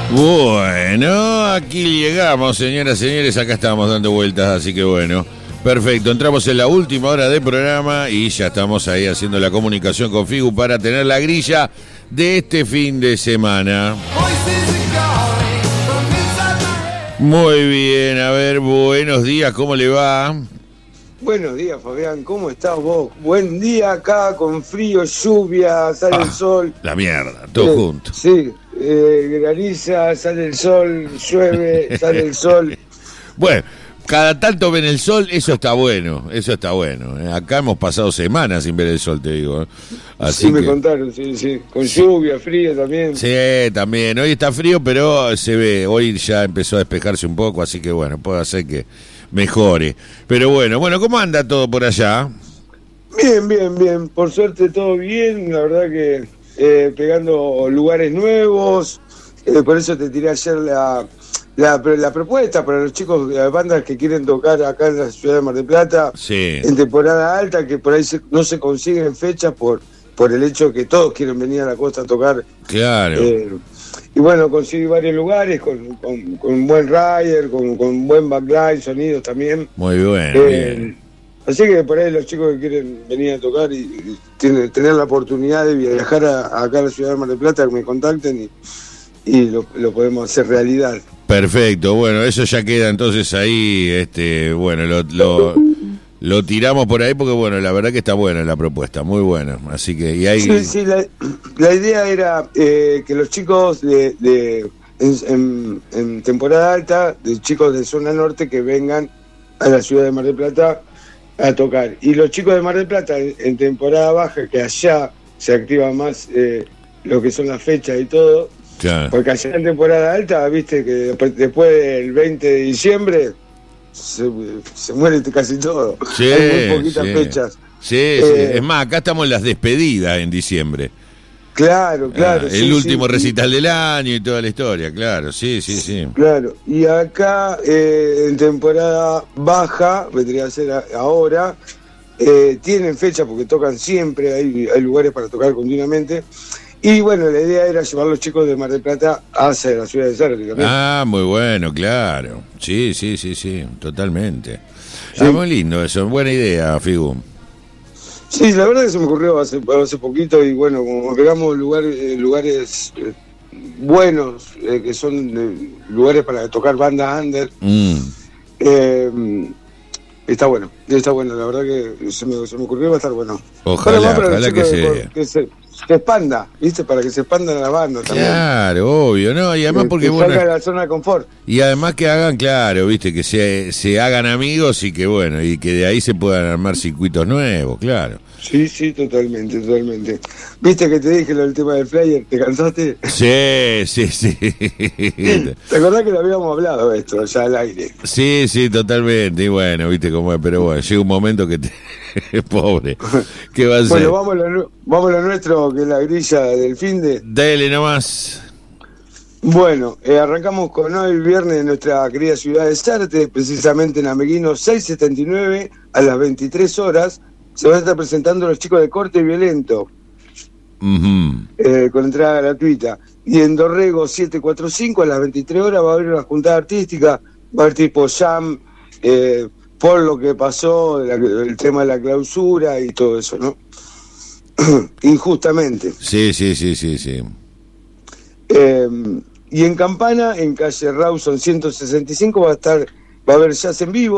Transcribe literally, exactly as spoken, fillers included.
Bueno, aquí llegamos, señoras y señores, acá estábamos dando vueltas, así que bueno, perfecto, entramos en la última hora del programa y ya estamos ahí haciendo la comunicación con Figu para tener la grilla de este fin de semana. Muy bien, a ver, buenos días, ¿cómo le va? Buenos días, Fabián, ¿cómo estás vos? Buen día acá, con frío, lluvia, sale ah, el sol. La mierda, todo eh, junto. Sí, eh, graniza, sale el sol, llueve, sale el sol. Bueno, cada tanto ven el sol, eso está bueno, eso está bueno. ¿eh? Acá hemos pasado semanas sin ver el sol, te digo. ¿eh? Así sí, me que... contaron, sí, sí. Con lluvia, frío también. Sí, también. Hoy está frío, pero se ve. Hoy ya empezó a despejarse un poco, así que bueno, puede hacer que mejore. Pero bueno, bueno, ¿cómo anda todo por allá? Bien, bien, bien. Por suerte todo bien. La verdad que eh, pegando lugares nuevos. Eh, por eso te tiré ayer la, la, la propuesta para los chicos de las bandas que quieren tocar acá en la ciudad de Mar del Plata. Sí. En temporada alta, que por ahí se, no se consiguen fechas por, por el hecho que todos quieren venir a la costa a tocar. Claro. Eh, Y bueno, conseguí varios lugares con, con, con buen rider, con, con buen backline, sonidos también. Muy bueno, eh, bien. Así que por ahí los chicos que quieren venir a tocar y, y tienen, tener la oportunidad de viajar a, acá a la ciudad de Mar del Plata, que me contacten y, y lo, lo podemos hacer realidad. Perfecto, bueno, eso ya queda entonces ahí, este, bueno, lo... lo... Lo tiramos por ahí porque, bueno, la verdad que está buena la propuesta, muy buena. Así que, y ahí... Sí, sí, la, la idea era eh, que los chicos de, de en, en, en temporada alta, de chicos de zona norte que vengan a la ciudad de Mar del Plata a tocar. Y los chicos de Mar del Plata en, en temporada baja, que allá se activa más eh, lo que son las fechas y todo. Claro. Porque allá en temporada alta, viste que después del veinte de diciembre... Se, se muere casi todo. Sí, hay muy poquitas sí. fechas. Sí, eh, sí, es más, acá estamos en las despedidas en diciembre. Claro, claro. Ah, sí, el último sí, recital del año y toda la historia, claro, sí, sí, sí. Claro, y acá eh, en temporada baja, vendría a ser a, ahora, eh, tienen fecha porque tocan siempre, hay, hay lugares para tocar continuamente. Y bueno, la idea era llevar a los chicos de Mar del Plata hacia la ciudad de Zárate también. Ah, muy bueno, claro. Sí, sí, sí, sí, totalmente. Sí. Ah, muy lindo eso, buena idea, Figu. Sí, la verdad que se me ocurrió hace, hace poquito y bueno, como pegamos lugares, lugares eh, buenos, eh, que son eh, lugares para tocar bandas under, Mm. eh, está bueno, está bueno, la verdad que se me, se me ocurrió, va a estar bueno. Ojalá, para para ojalá que se... que se... que expanda, ¿viste? Para que se expandan las bandas también. Claro, obvio, ¿no? Y además que, porque, que bueno... salga de la zona de confort. Y además que hagan, claro, viste, que se, se hagan amigos y que, bueno, y que de ahí se puedan armar circuitos nuevos, claro. Sí, sí, totalmente, totalmente. ¿Viste que te dije lo del tema del flyer? ¿Te cansaste? Sí, sí, sí. ¿Te acordás que lo habíamos hablado esto, ya al aire? Sí, sí, totalmente. Y bueno, viste cómo es, pero bueno, llega un momento que te... Pobre. ¿Qué va a hacer? Bueno, vamos a, lo, vamos a lo nuestro, que es la grilla del fin de... Dale nomás. Bueno, eh, arrancamos con hoy viernes en nuestra querida ciudad de Zárate, precisamente en Ameguino seiscientos setenta y nueve, a las veintitrés horas, se van a estar presentando los chicos de Corte Violento, uh-huh. eh, con entrada gratuita. Y en Dorrego setecientos cuarenta y cinco, a las veintitrés horas, va a haber una juntada artística, va a haber tipo jam, eh, por lo que pasó, la, el tema de la clausura y todo eso, ¿no? Injustamente. Sí, sí, sí, sí, sí. Eh, y en Campana, en calle Rawson ciento sesenta y cinco, va a estar, va a haber jazz en vivo.